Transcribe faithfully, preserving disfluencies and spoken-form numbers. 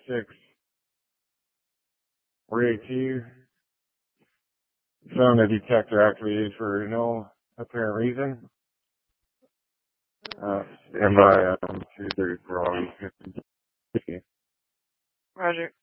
six four eight two. Found a detector activated for no apparent reason. Uh, stand by um, two thirty-four. Roger.